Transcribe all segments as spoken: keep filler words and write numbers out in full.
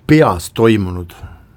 peas toimunud?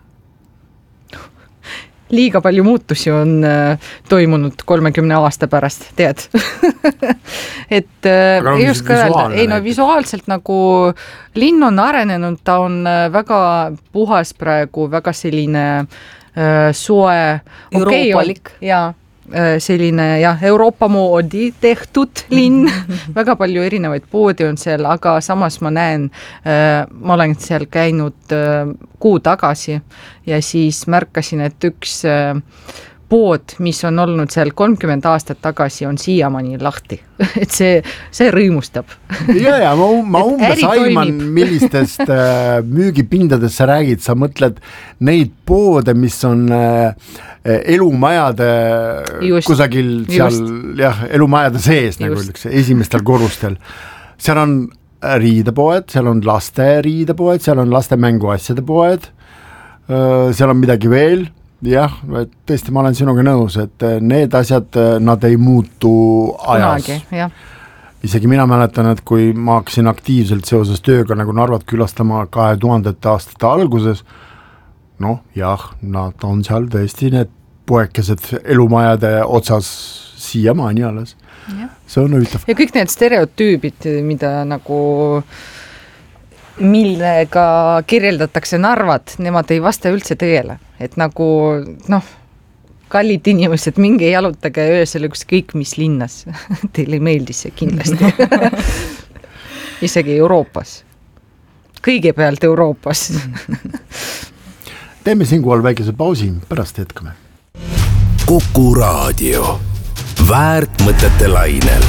Liiga palju muutusi on äh, toimunud kolmekümne aasta pärast, tead. et äh, ei oska öelda, ei no visuaalselt nagu linn on arenenud, ta on äh, väga puhas praegu, väga selline äh, soe, euroopalik okay, ja selline jah, Euroopa moodi tehtud linn, väga palju erinevaid poodi on seal, aga samas ma näen, ma olen seal käinud kuu tagasi ja siis märkasin, et üks pood, mis on olnud seal kolmkümmend aastat tagasi, on siiamaani lahti. et see, see rõõmustab. ja, ja ma, ma umbes aiman, millistest äh, müügipindadest sa räägid, sa mõtled neid poode, mis on äh, elumajade just, kusagil seal, just. jah, elumajade sees, just. nagu öeldakse, esimestel korrustel. seal on riidepoed, seal on laste riidepoed, seal on laste mänguasjade poed, äh, seal on midagi veel. Jah, et tõesti ma olen sinuga nõus, et need asjad, nad ei muutu ajas. Kunagi, jah. Isegi mina mäletan, et kui ma hakkasin aktiivselt seoses tööga nagu Narvat külastama kahe tuhandete aastate alguses, noh jah, nad on seal tõesti need poekesed elumajade otsas siiamaani alles. Ja. See on huvitav. Ja kõik need stereotüübid, mida nagu millega kirjeldatakse Narvat, nemad ei vasta üldse tõele. Et nagu, noh, kallid inimesed, minge jalutage öösel ükskõik mis linnas. Teile meeldis see kindlasti. Isegi Euroopas. Kõigepealt Euroopas. Teeme siinkohal väikese pausi, pärast jätkame. Kuku Raadio. Väärt mõtete lainel.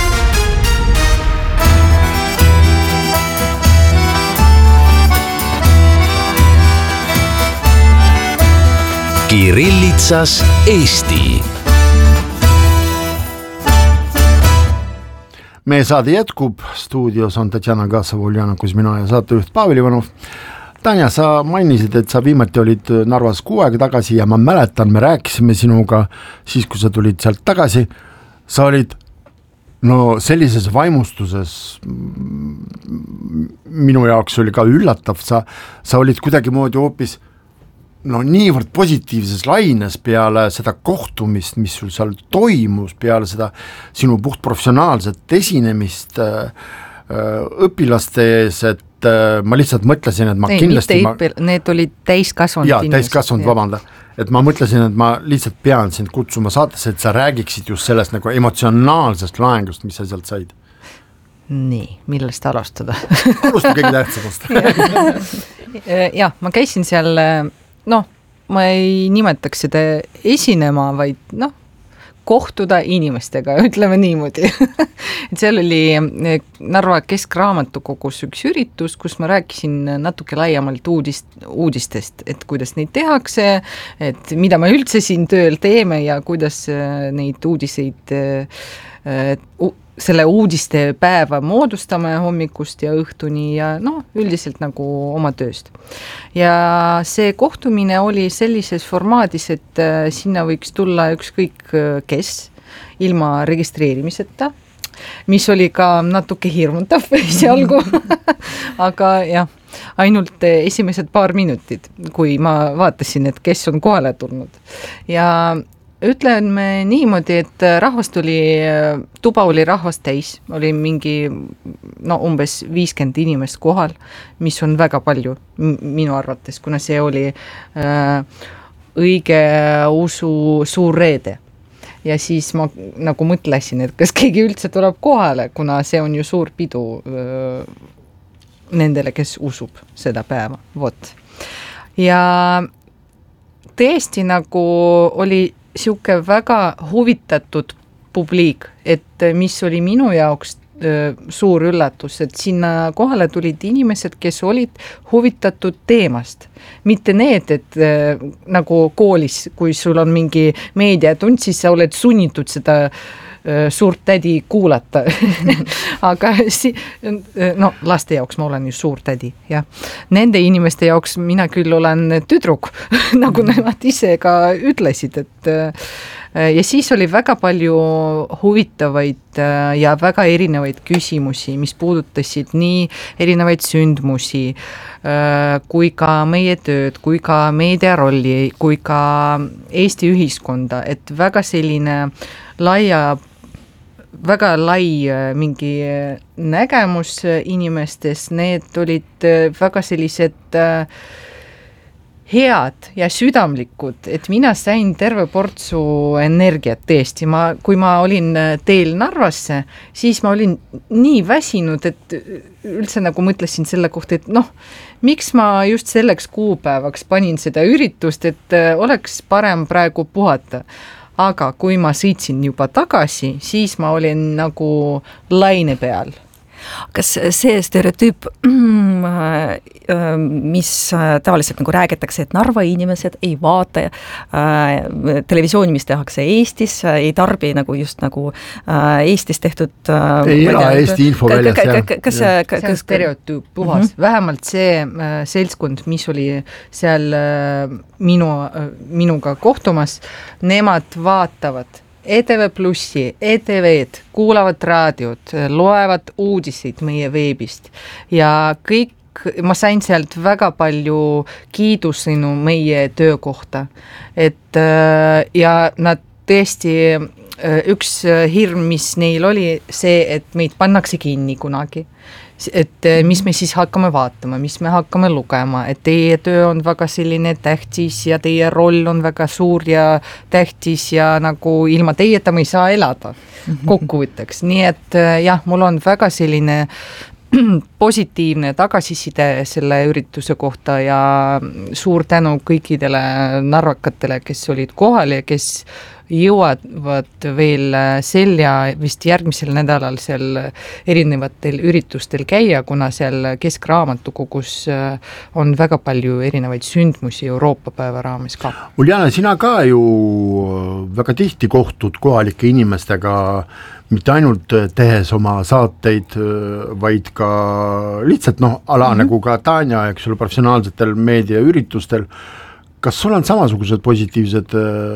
Kirillitsas Eesti. Meie saade jätkub, stuudios on Tatjana Kassavul-Jana Kuzmina ja saatejuht Pavel Ivanov. Tanja, sa mainisid, et sa viimati olid Narvas kuu aega tagasi ja ma mäletan, me rääkisime sinuga siis, kui sa tulid sealt tagasi, sa olid no sellises vaimustuses, minu jaoks oli ka üllatav, sa, sa olid kuidagi moodi hoopis no niivõrd positiivses laines peale seda kohtumist, mis sul seal toimus, peale seda sinu puht professionaalset esinemist äh, õpilaste ees, et äh, ma lihtsalt mõtlesin, et ma Ei, kindlasti ma... õpil... need olid täiskasvanud jaa, täiskasvanud, vabanda, et ma mõtlesin, et ma lihtsalt pean sind kutsuma saatesse, et sa räägiksid just sellest nagu emotsionaalsest laengust, mis sa sealt said. Nii, millest alustada? Alusta kõige tähtsamast. jah, ma käisin seal noh, ma ei nimetaks seda esinema, vaid noh, kohtuda inimestega, ütleme niimoodi. et seal oli Narva Keskraamatukogus üks üritus, kus ma rääkisin natuke laiemalt uudist, uudistest, et kuidas neid tehakse, et mida me üldse siin tööl teeme ja kuidas neid uudiseid uh, selle uudiste päeva moodustame hommikust ja õhtuni ja noh, üldiselt nagu oma tööst. Ja see kohtumine oli sellises formaadis, et sinna võiks tulla ükskõik kes ilma registreerimiseta, mis oli ka natuke hirmutav esialgu, aga jah, ainult esimesed paar minutit, kui ma vaatasin, et kes on kohale tulnud. Ja ütlen me niimoodi, et rahvast oli, tuba oli rahvast täis, oli mingi no umbes viiskümmend inimest kohal, mis on väga palju minu arvates, kuna see oli äh, õige usu suur reede. Ja siis ma nagu mõtlesin, et kas keegi üldse tuleb kohale, kuna see on ju suur pidu äh, nendele, kes usub seda päeva. Vot. Ja tõesti nagu oli siuke väga huvitatud publiik, et mis oli minu jaoks äh, suur üllatus, et sinna kohale tulid inimesed, kes olid huvitatud teemast. Mitte need, et äh, nagu koolis, kui sul on mingi meediatund, siis sa oled sunnitud seda suurt tädi kuulata aga si-, no laste jaoks ma olen ju suur tädi, jah. Nende inimeste jaoks mina küll olen tüdruk nagu nemad ise ka ütlesid, et ja siis oli väga palju huvitavaid ja väga erinevaid küsimusi, mis puudutasid nii erinevaid sündmusi, kui ka meie tööd, kui ka meedia rolli, kui ka Eesti ühiskonda, et väga selline laia, väga lai mingi nägemus inimestes, need olid väga sellised head ja südamlikud, et mina sain terve portsu energiat tõesti. Ma, kui ma olin teel Narvasse, siis ma olin nii väsinud, et üldse nagu mõtlesin selle kohta, et noh, miks ma just selleks kuupäevaks panin seda üritust, et oleks parem praegu puhata. Aga kui ma sõitsin juba tagasi, siis ma olin nagu laine peal. Kas see stereotüüp, mis tavaliselt nagu räägitakse, et Narva inimesed ei vaata televisiooni, mis tehakse Eestis, ei tarbi nagu just nagu Eestis tehtud ei ela Eesti infoväljas. Kas see on stereotüüp puhas, mm-hmm. vähemalt see seltskond, mis oli seal minu, minuga kohtumas, nemad vaatavad E T V Plussi, E T V-d, kuulavad raadiot, loevad uudiseid meie veebist ja kõik, ma sain sealt väga palju kiidusõnu meie töö kohta, et ja nad tõesti, üks hirm, mis neil oli see, et meid pannakse kinni kunagi, et mis me siis hakkame vaatama, mis me hakkame lugema, et teie töö on väga selline tähtis ja teie roll on väga suur ja tähtis ja nagu ilma teieta me ei saa elada kokkuvõtteks. Nii et jah, mul on väga selline positiivne tagasiside selle ürituse kohta ja suur tänu kõikidele narvakatele, kes olid kohal ja kes jõuavad veel sel ja vist järgmisel nädalal seal erinevatel üritustel käia, kuna seal Keskraamatukogus on väga palju erinevaid sündmusi Euroopa päeva raames ka. Uljana, sina ka ju väga tihti kohtud kohalike inimestega, mitte ainult tehes oma saateid, vaid ka lihtsalt noh, ala mm-hmm. nagu ka Tanja, eks ole, professionaalsetel meediaüritustel. Kas sul on samasugused positiivsed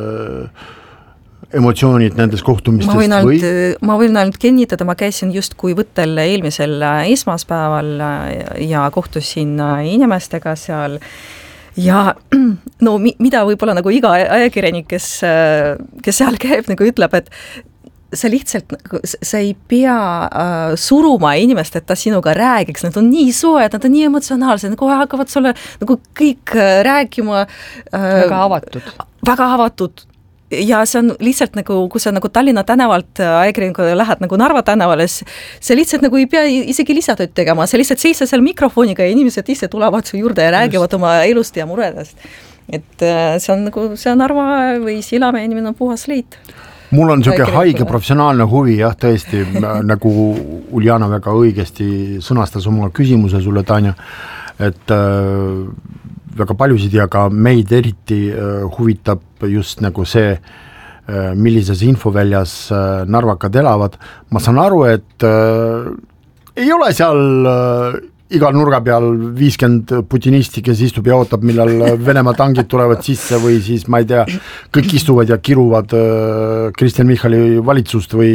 emotsioonid nendes kohtumistest? Ma võin ainult, või? Ma võin ainult kinnitada, ma käisin just kui võttel eelmisel esmaspäeval ja kohtusin inimestega seal ja no mida võib-olla nagu iga ajakirjanik, kes, kes seal käib, nagu ütleb, et sa lihtsalt, sa ei pea äh, suruma inimest, et ta sinuga räägiks, nad on nii soed, nad on nii emotsionaalsed, kohe hakkavad sulle nagu kõik rääkima äh, väga avatud. Väga avatud. Ja see on lihtsalt nagu, kui sa nagu Tallinna tänavalt ajakirjanikuga lähed nagu Narva tänavale, see lihtsalt nagu ei pea isegi lisatööd tegema, see lihtsalt seisa seal mikrofoniga ja inimesed ise tulevad su juurde ja räägivad oma elust ja muredest. Et see on nagu, see on Narva või Sillamäe inimene on puhas liit. Mul on siuke haige professionaalne huvi, jah, tõesti, nagu Uljana väga õigesti sõnastas oma küsimuse sulle, Tanja, et äh, väga paljusid ja ka meid eriti äh, huvitab just nagu see, äh, millises infoväljas äh, narvakad elavad. Ma saan aru, et äh, ei ole seal äh, iga nurga peal viiskümmend putinisti, kes istub ja ootab, millal Venemaa tangid tulevad sisse või siis, ma ei tea, kõik istuvad ja kiruvad äh, Kristen Michali valitsust või...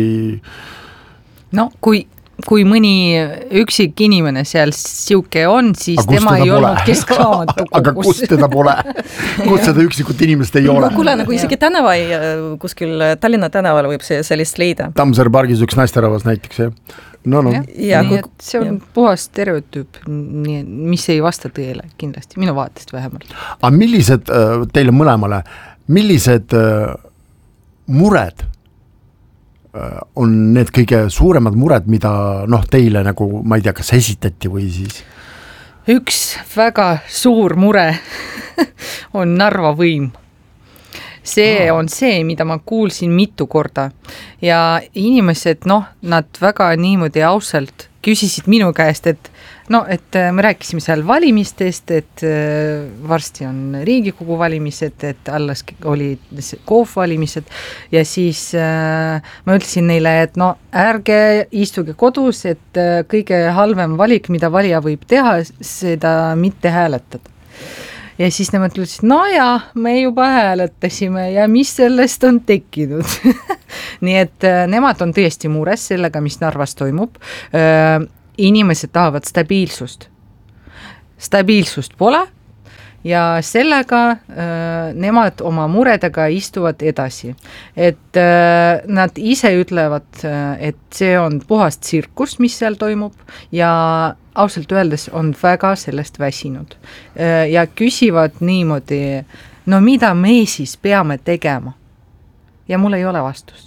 No, kui, kui mõni üksik inimene seal siuke on, siis aga tema ei pole? Olnud Keskraamatukogus. Aga kus teda pole? Kus seda üksikut inimest ei ole? No, kuule, nagu isegi tänava ei, kuskil Tallinna tänaval võib see sellist leida. Tammsaare pargis üks naisterahvas näiteks, jah. No, no. Ja, nii, kui, see on ja. Puhas stereotüüp, mis ei vasta tõele kindlasti, minu vaatest vähemalt. Aga millised, teile mõlemale, millised mured on need kõige suuremad mured, mida noh, teile nagu, ma ei tea, kas esitati või siis? Üks väga suur mure on Narva võim. See on see, mida ma kuulsin mitu korda ja inimesed, noh, nad väga niimoodi ausalt küsisid minu käest, et no et me rääkisime seal valimistest, et varsti on Riigikogu valimised, et alles olid koofvalimised ja siis äh, ma ütlesin neile, et no ärge istuge kodus, et kõige halvem valik, mida valija võib teha, seda mitte hääletada. Ja siis nemad ütlesid, no ja, me juba hääletasime ja mis sellest on tekkinud. Nii et nemad on tõesti mures sellega, mis Narvas toimub. Inimesed tahavad stabiilsust. Stabiilsust pole ja sellega äh, nemad oma muredega istuvad edasi. Et äh, nad ise ütlevad, et see on puhas tsirkus, mis seal toimub ja ausalt öeldes on väga sellest väsinud. Äh, ja küsivad niimoodi, no mida me siis peame tegema? Ja mul ei ole vastust.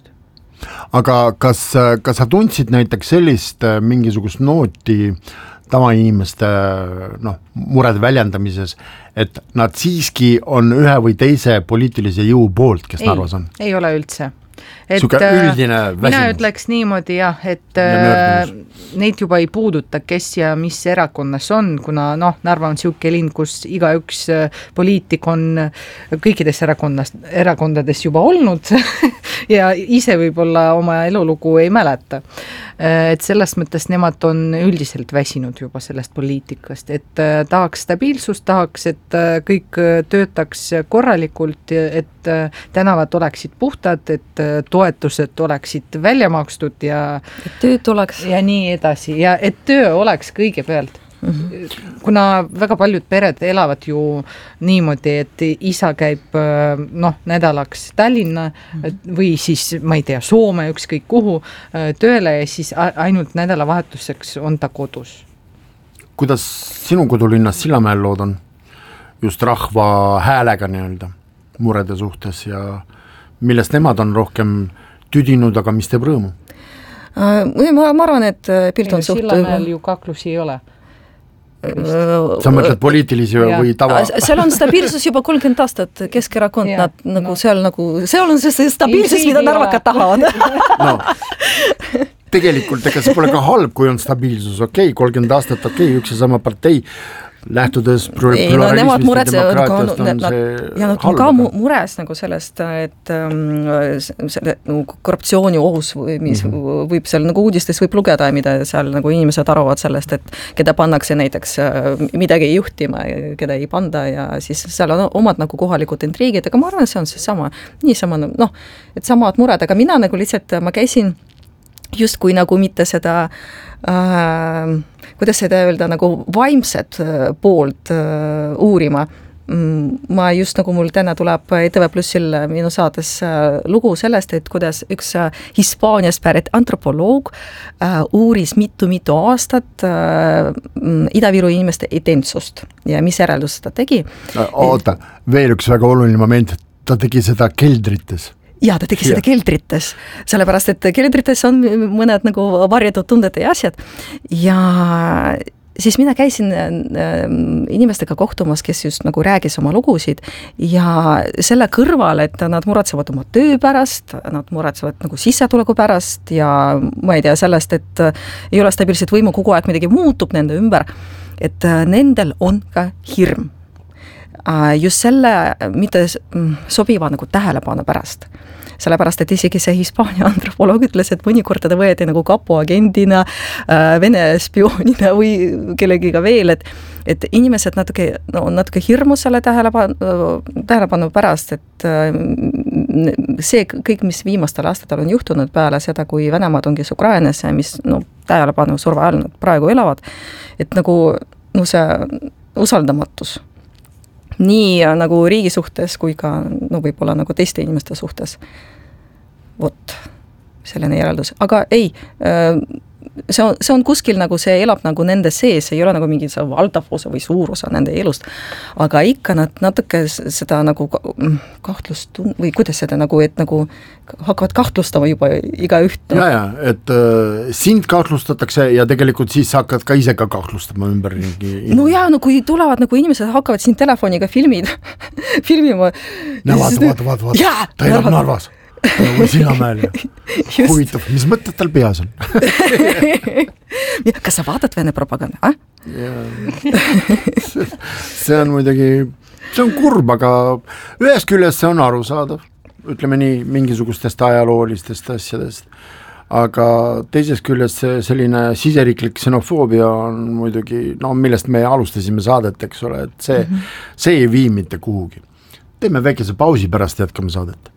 Aga kas, kas sa tundsid näiteks sellist mingisugust nooti tavainimeste noh, murede väljendamises, et nad siiski on ühe või teise poliitilise jõu poolt, kes ei, Narvas on? Ei ole üldse. Et, üldine mina ütleks niimoodi jah, et ja neid juba ei puuduta, kes ja mis erakonnas on, kuna noh, Narva on siuke linn, kus iga üks poliitik on kõikides erakonnas, erakondades juba olnud ja ise võib-olla oma elulugu ei mäleta. Et selles mõttes nemad on üldiselt väsinud juba sellest poliitikast, et tahaks stabiilsust, tahaks, et kõik töötaks korralikult, et tänavad oleksid puhtad, et toetused oleksid välja makstud ja et tööd oleks ja nii edasi ja et töö oleks kõigepealt. Mm-hmm. Kuna väga paljud pered elavad ju niimoodi, et isa käib noh, nädalaks Tallinna mm-hmm. või siis, ma ei tea, Soome ükskõik kuhu tööle ja siis ainult nädalavahetuseks on ta kodus. Kuidas sinu kodulinnas Sillamäel lood on? Just rahva häälega nii-öelda murede suhtes ja millest nemad on rohkem tüdinud, aga mis teeb rõõmu? Ma, ma arvan, et pilt on suht... Sillamäel ju kaklusi ei ole. Sa mõtled poliitilisi ja. Või tava? Seal on stabiilsus juba kolmkümmend aastat Keskerakond, nad nagu no. seal nagu, seal on see stabiilsus, mida narvakad tahavad. No, tegelikult ega see pole ka halb, kui on stabiilsus, okei, okay, kolmkümmend aastat, okei, okay, üks ja sama partei lähtudes pluralismist no, ja demokraatiast on see ja nad on ka mures nagu sellest, et um, selle nagu, korruptsiooni ohus, mis mm-hmm. võib seal nagu uudistes võib lugeda, mida seal nagu inimesed arvavad sellest, et keda pannakse näiteks midagi juhtima, keda ei panda ja siis seal on omad nagu kohalikud intriigid, aga ma arvan, see on see sama, niisama, noh, et samad mured, aga mina nagu lihtsalt, ma käisin just kui nagu mitte seda äh, kuidas seda öelda, nagu vaimset poolt äh, uurima. Ma just nagu mul täna tuleb E T V Plussil minu saades äh, lugu sellest, et kuidas üks äh, Hispaanias pärit antropoloog äh, uuris mitu-mitu aastat äh, Ida-Viru inimeste identsust ja mis järeldus ta tegi. Oota, veel üks väga oluline moment, ta tegi seda keldrites. Ja ta tegi seda keldrites, sellepärast, et keldrites on mõned nagu varjatud tunded ja asjad ja siis mina käisin inimestega kohtumas, kes just nagu räägis oma lugusid ja selle kõrval, et nad muretsevad oma töö pärast, nad muretsevad nagu sissetuleku pärast ja ma ei tea sellest, et ei ole stabiilset võimu, kogu aeg midagi muutub nende ümber, et nendel on ka hirm. Just selle mitte sobiva nagu tähelepanu pärast. Sellepärast, et isegi see Hispaania antropoloog ütles, et mõnikord teda võeti nagu kapo agendina, vene spioonina või kellegiga veel, et, et inimesed natuke, no, natuke hirmus selle tähelepanu, tähelepanu pärast, et see kõik, mis viimastel aastatel on juhtunud peale seda, kui Venemaad ongis Ukrainas ja mis no, tähelepanu surve all nad praegu elavad, et nagu no, see usaldamatus nii nagu riigi suhtes kui ka no, võib-olla nagu teiste inimeste suhtes. Vot, selline järeldus. Aga ei, see on, see on kuskil nagu see elab nagu nende sees, ei ole nagu mingi valdav osa või suur osa nende elust, aga ikka nad natuke seda nagu kahtlust või kuidas seda nagu, et nagu hakkavad kahtlustama juba iga üht. Ja, ja, et äh, sind kahtlustatakse ja tegelikult siis hakkad ka ise ka kahtlustama ümber. No ja, no kui tulevad nagu inimesed hakkavad siin telefoniga filmid, filmima. No vaata, vaata, vaata, vaata, ta elab Narvas. või Sillamäel. Huvitav, mis mõtted tal peas on? Kas sa vaatad Vene propaganda? Ah? See on muidugi, see on kurb, aga ühest küljest see on arusaadav, ütleme nii, mingisugustest ajaloolistest asjadest, aga teisest küljest see selline siseriiklik ksenofoobia on muidugi, no millest me alustasime saadet, eks ole, et see, mm -hmm. see ei vii mitte kuhugi. Teeme väikese pausi, pärast jätkame saadet.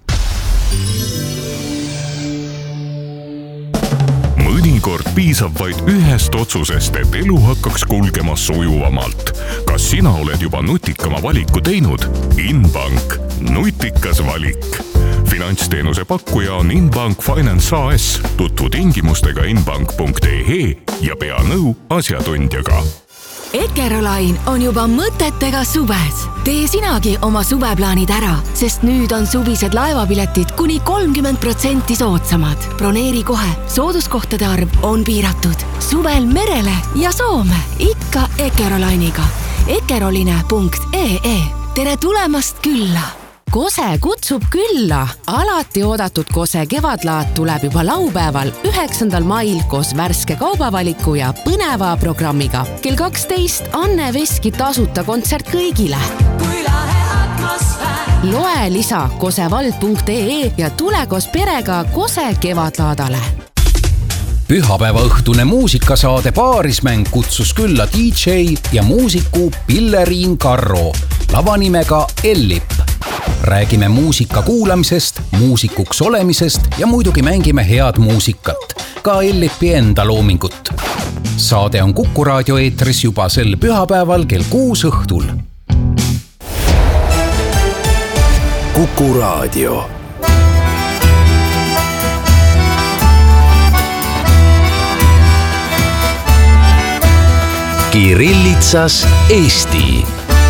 Mõnikord piisab vaid ühest otsusest, et elu hakkaks kulgema sujuvamalt. Kas sina oled juba nutikama valiku teinud? Inbank. Nutikas valik. Finantsteenuse pakkuja on Inbank Finance A S. Tutvu tingimustega inbank punkt e e ja pea nõu asjatundjaga. Eckerolain on juba mõtetega suves. Tee sinagi oma suveplaanid ära, sest nüüd on suvised laevapiletid kuni kolmkümmend protsenti soodsamad. Broneeri kohe, sooduskohtade arv on piiratud. Suvel merele ja Soome, ikka Eckerolainiga. Eckeroline punkt e e. Tere tulemast külla! Kose kutsub külla. Alati oodatud Kose kevadlaat tuleb juba laupäeval, üheksandal mail koos värske kaubavaliku ja põneva programmiga. Kell kaksteist Anne Veski tasuta kontsert kõigile. Kui lahe atmosfäär. Loe lisa kosevald punkt e e ja tule koos perega Kose kevadlaadale. Pühapäeva õhtune muusikasaade Paarismäng kutsus külla D J ja muusiku Pilleriin Karro lavanimega Ellip. Räägime muusika kuulamisest, muusikuks olemisest ja muidugi mängime head muusikat, ka Ellipi enda loomingut. Saade on Kuku raadio eetris juba sel pühapäeval kell kuus õhtul. Kuku raadio. Kirillitsas Eesti.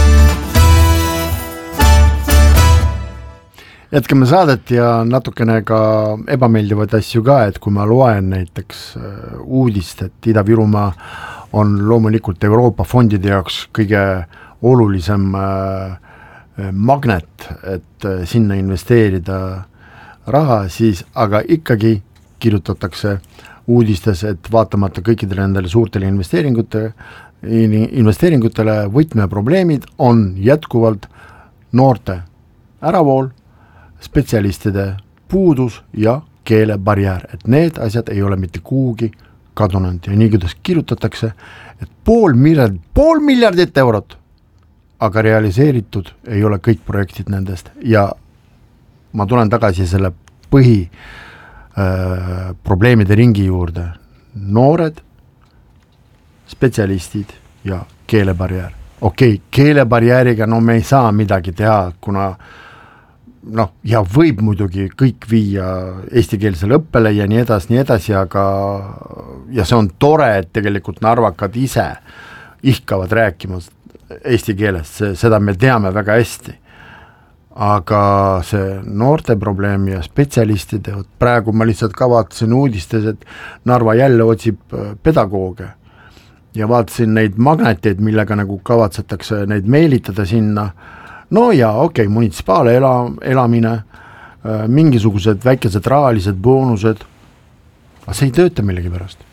Jätkame saadet ja natukene ka ebameeldivaid asju ka, et kui ma loen näiteks uudist, et Ida-Virumaa on loomulikult Euroopa fondide jaoks kõige olulisem magnet, et sinna investeerida raha, siis aga ikkagi kirjutatakse uudistes, et vaatamata kõikidele nendele suurtele investeeringute, investeeringutele võtmeprobleemid on jätkuvalt noorte äravool, spetsialistide puudus ja keelebarjäär, et need asjad ei ole mitte kuhugi kadunud ja nii kuidas kirjutatakse, et pool miljardit, pool miljardit eurot, aga realiseeritud ei ole kõik projektid nendest ja ma tulen tagasi selle põhi äh, probleemide ringi juurde, noored, spetsialistid ja keelebarjäär. Okei, okay, keelebarjääriga no me ei saa midagi teha, kuna noh, ja võib muidugi kõik viia eestikeelsele õppele ja nii edasi, nii edasi, aga ja see on tore, et tegelikult narvakad ise ihkavad rääkima eesti keelest, seda me teame väga hästi. Aga see noorte probleem ja spetsialistide, praegu ma lihtsalt ka vaatasin uudistes, et Narva jälle otsib pedagooge ja vaatasin neid magneteid, millega nagu kavatsetakse neid meelitada sinna. No ja okei, okay, munitsipaale ela, elamine, äh, mingisugused väikesed rahalised boonused, aga see ei tööta millegi pärast.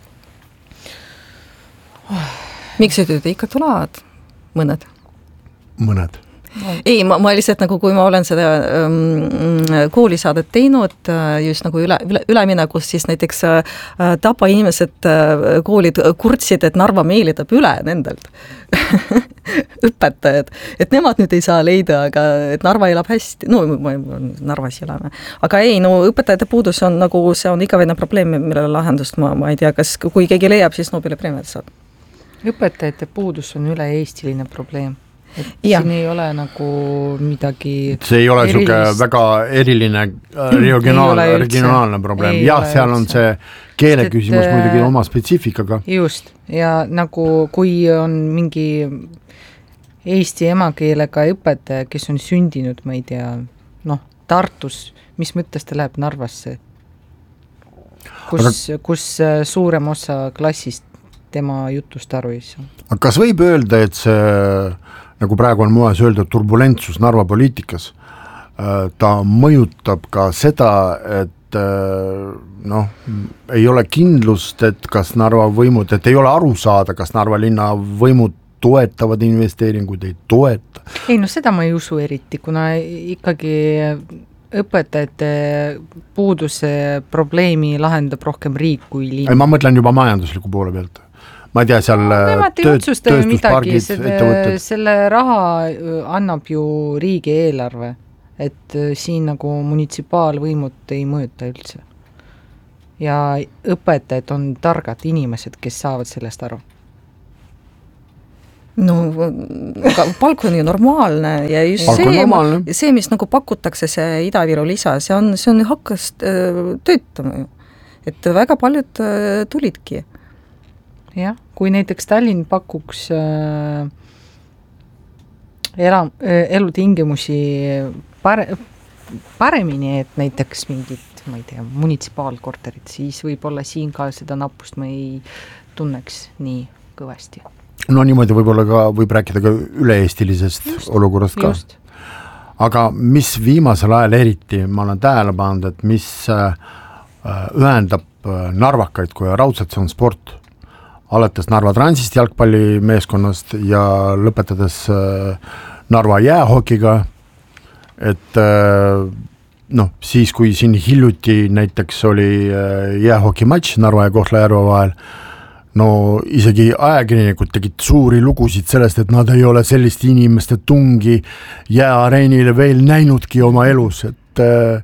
Miks ei tööta? Ikka tulevad mõned? Mõned. Ei, ma, ma lihtsalt nagu, kui ma olen seda um, koolisaadet teinud just nagu üle, üle, üleminekus, siis näiteks uh, Tapa inimesed uh, koolid kurtsid, et Narva meelitab üle nendelt õpetajad, et nemad nüüd ei saa leida, aga et Narva elab hästi, no ma Narvas elame, aga ei, no õpetajate puudus on nagu, see on igaväine probleem, millele lahendust ma, ma ei tea, kas kui keegi leiab, siis Nobeli preemiat saab. Õpetajate puudus on üle-eestiline probleem. Et ja. Siin ei ole nagu midagi see ei ole suke väga eriline regionaal, regionaalne probleem, jah, seal on see keeleküsimus et, muidugi oma spetsiifikaga. Just, ja nagu kui on mingi eesti emakeelega õpetaja, kes on sündinud, ma ei tea, noh, Tartus, mis mõttes ta läheb Narvasse, kus, aga, kus suurem osa klassist tema jutust aru ei saa. Aga kas võib öelda, et see nagu praegu on moes öelda turbulentsus Narva poliitikas, ta mõjutab ka seda, et noh, ei ole kindlust, et kas Narva võimud, et ei ole aru saada, kas Narva linna võimud toetavad investeeringuid, ei toeta. Ei, no seda ma ei usu eriti, kuna ikkagi õpetajate puuduse probleemi lahendab rohkem riik kui linn. Ma mõtlen juba majandusliku poole pealt. Ma ei tea, seal no, tööd, tööstuspargid, ettevõtted. Selle raha annab ju riigi eelarve, et siin nagu munitsipaalvõimud ei mõjuta üldse. Ja õpetajad on targad inimesed, kes saavad sellest aru. No, aga palk on ju normaalne ja just palk see, see, mis nagu pakutakse, see Ida-Viru lisa, see on, see on hakkas töötama ju. Et väga paljud tulidki. Jah, kui näiteks Tallinn pakuks äh, ela, äh, elutingimusi pare, paremini, et näiteks mingid, ma ei tea, munitsipaalkorterid, siis võib-olla siin ka seda nappust ma ei tunneks nii kõvasti. No niimoodi võib-olla ka, võib rääkida ka üle-eestilisest just, olukorrast ka. Just. Aga mis viimasel ajal eriti, ma olen tähele pannud, et mis äh, ühendab narvakaid, kui raudselt see on sport, alates Narva Transist jalgpallimeeskonnast ja lõpetades äh, Narva jäähokiga, et äh, noh, siis kui siin hiljuti näiteks oli äh, jäähoki matš Narva ja Kohtla-Järve vahel, no isegi ajakirjanikud tegid suuri lugusid sellest, et nad ei ole sellist inimeste tungi jääareenile veel näinudki oma elus, et äh,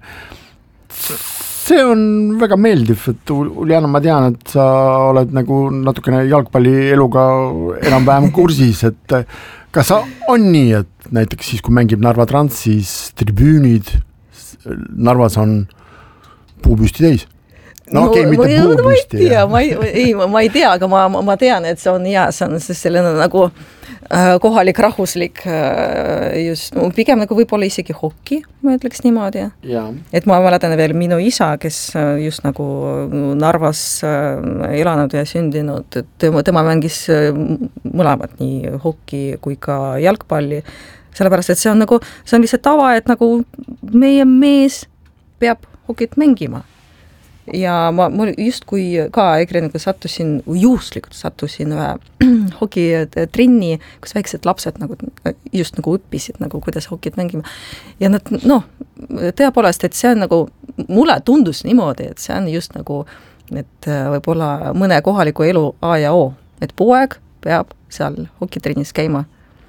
see on väga meeldiv, et Uljana, ma tean, et sa oled nagu natukene jalgpalli eluga enam-vähem kursis, et kas on nii, et näiteks siis, kui mängib Narva Trans, siis tribüünid Narvas on puupüsti täis? No, no okei, mitte puupüsti. Ma ei, ei, ma ei tea, aga ma, ma tean, et see on ja see on selline nagu äh, kohalik, rahvuslik äh, just, pigem nagu võib-olla isegi hoki, ma ütleks niimoodi. Ja. Et ma mäletan veel minu isa, kes just nagu Narvas äh, elanud ja sündinud, et tema, tema mängis äh, mõlemad, nii hoki kui ka jalgpalli, sellepärast, et see on nagu, see on lihtsalt tava, et nagu meie mees peab hokit mängima. Ja ma, ma just kui ka ekreeniga sattusin, juhuslikult sattusin ühe hokitrenni, kus väiksed lapsed nagu, just nagu õppisid, nagu, kuidas hokit mängima. Ja nad, noh, tõepoolest, et see on nagu, mulle tundus niimoodi, et see on just nagu, et võib-olla mõne kohaliku elu A ja O, et poeg peab seal hokitrennis käima.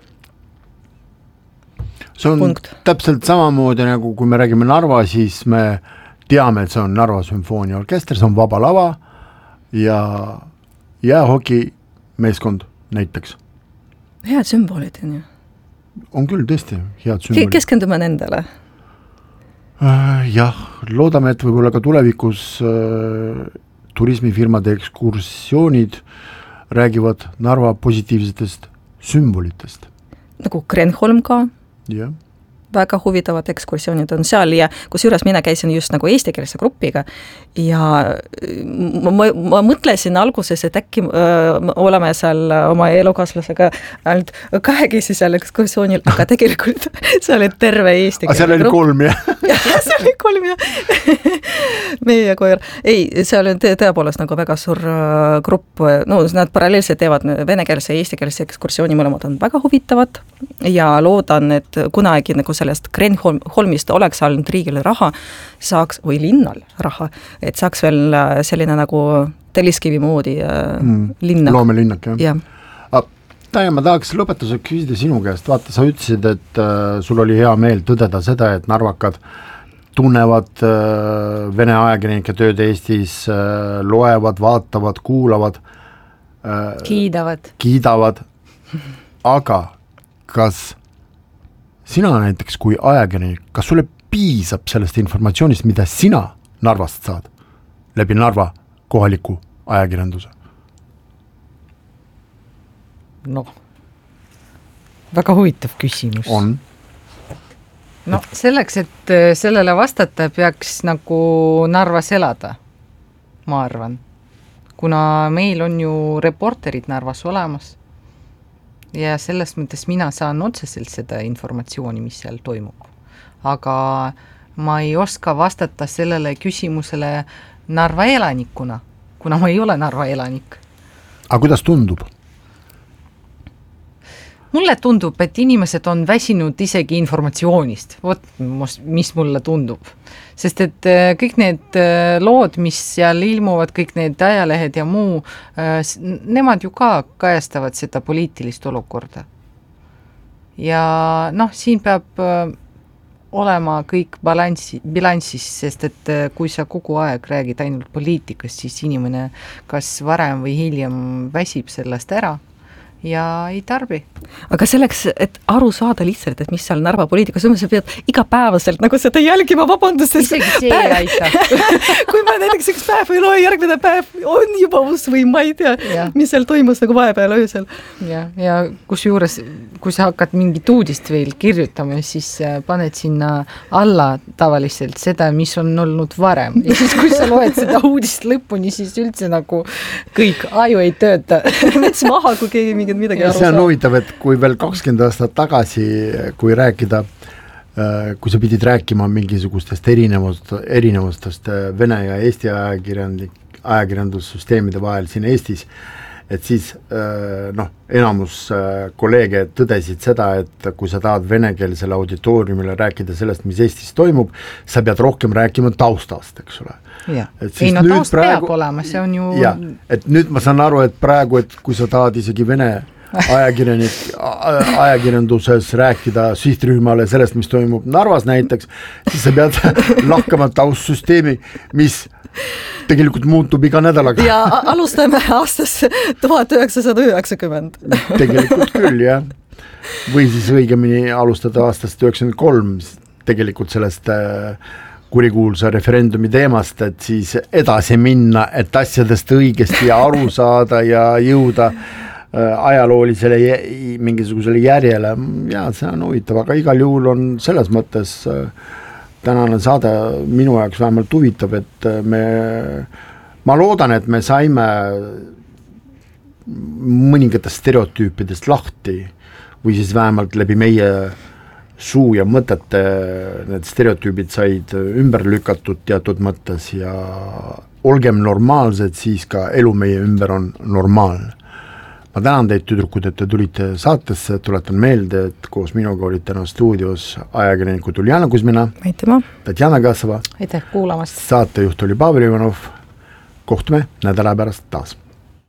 See on Punkt. Täpselt samamoodi, nagu kui me räägime Narva, siis me teame, et see on Narva sümfooniaorkester, see on vaba lava ja jäähoki meeskond näiteks. Head sümbolid on ju. On küll tõesti head sümbolid. Keskendume nendele? Äh, jah, loodame, et võib-olla ka tulevikus äh, turismifirmade ekskursioonid räägivad Narva positiivsetest sümbolitest. Nagu Krenholm ka? Jah. Väga huvitavad ekskursioonid on seal ja kus juures mina käisin just nagu eestikeelse grupiga ja ma, ma, ma mõtlesin alguses, et äkki öö, oleme seal oma elukaaslasega ainult kahekesi seal ekskursioonil, aga tegelikult see oli terve eestikeelse grupp. Seal oli kolm, jah? See oli kolm, jah. Meie koer. Ei, see oli tõepoolest nagu väga suur grupp, no nad paralleelselt teevad venekeelse ja eestikeelse ekskursiooni, mõlemad on väga huvitavad ja loodan, et kunagi nagu sellest Krenholmist oleks olnud riigile raha, saaks, või linnal raha, et saaks veel selline nagu Telliskivi moodi mm, linnak. Loomelinnak, jah. Ja. Taja, ma tahaks lõpetuseks küsida sinu käest, vaata, sa ütlesid, et äh, sul oli hea meel tõdeda seda, et narvakad tunnevad äh, vene ajakirjanike tööd Eestis, äh, loevad, vaatavad, kuulavad. Äh, kiidavad. Kiidavad, aga kas sina näiteks kui ajakirjanik, kas sulle piisab sellest informatsioonist, mida sina Narvast saad läbi Narva kohaliku ajakirjanduse? Noh, väga huvitav küsimus. On. No selleks, et sellele vastata, peaks nagu Narvas elada, ma arvan. Kuna meil on ju reporterid Narvas olemas ja selles mõttes mina saan otseselt seda informatsiooni, mis seal toimub. aga ma ei oska vastata sellele küsimusele Narva elanikuna, kuna ma ei ole Narva elanik. Aga kuidas tundub? Mulle tundub, et inimesed on väsinud isegi informatsioonist, vot mis mulle tundub. Sest et kõik need lood, mis seal ilmuvad, kõik need ajalehed ja muu, nemad ju ka kajastavad seda poliitilist olukorda. Ja noh, siin peab olema kõik balansi, bilansis, sest et kui sa kogu aeg räägid ainult poliitikast, siis inimene kas varem või hiljem väsib sellest ära ja ei tarbi. Aga selleks, et aru saada lihtsalt, et mis seal Narva poliitikas on, sa pead igapäevaselt nagu seda jälgima, vabandust, isegi see ei aita. Kui ma näiteks üks päev või loe, järgmine päev on juba uus või ma ei tea, ja. Mis seal toimus nagu vahepeal öösel. Ja, ja kus juures, kui sa hakkad mingit uudist veel kirjutama, siis paned sinna alla tavaliselt seda, mis on olnud varem. Ja siis, kui sa loed seda uudist lõpuni, siis üldse nagu kõik aju ei tööta. Mets maha, kui keegi mingi midagi aru saab. See on huvitav, et kui veel kakskümmend aastat tagasi, kui rääkida, kui sa pidid rääkima mingisugustest erinevust, erinevustest Vene ja Eesti ajakirjandussüsteemide vahel siin Eestis, et siis noh, enamus kolleege tõdesid seda, et kui sa tahad venekeelsele auditooriumile rääkida sellest, mis Eestis toimub, sa pead rohkem rääkima taustast, eks ole. Ja. Ei no taust praegu, peab olema, see on ju... Ja, et nüüd ma saan aru, et praegu, et kui sa tahad isegi Vene ajakirjanik, ajakirjanduses rääkida sihtrühmale sellest, mis toimub Narvas näiteks, siis sa pead lahkama taustsüsteemi, mis tegelikult muutub iga nädalaga. Ja alustame aastas tuhat üheksasada üheksakümmend. Tegelikult küll, jah. Või siis õigemini alustada aastast üheksakümmend kolm tegelikult sellest kurikuulsa referendumi teemast, et siis edasi minna, et asjadest õigesti aru saada ja jõuda ajaloolisele mingisugusele järjele. Ja see on huvitav, aga igal juhul on selles mõttes tänane saade minu jaoks vähemalt huvitab, et me, ma loodan, et me saime mõningatest stereotüüpidest lahti või siis vähemalt läbi meie suu ja mõtete need stereotüübid said ümber lükatud teatud mõttes ja olgem normaalsed, siis ka elu meie ümber on normaalne. Ma tänan teid, tüdrukud, et te tulite saatesse, tuletan meelde, et koos minuga olid täna stuudios ajakirjanikud Uljana Kuzmina, Aitema, Tatjana Kassava, aitäh kuulamast. Saatejuht oli Pavel Ivanov, kohtume nädala pärast taas.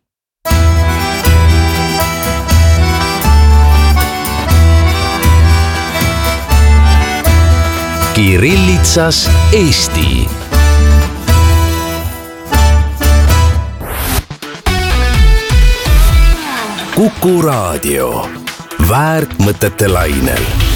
Kirillitsas Eesti. Kuku Raadio. Väärt mõtete lainel.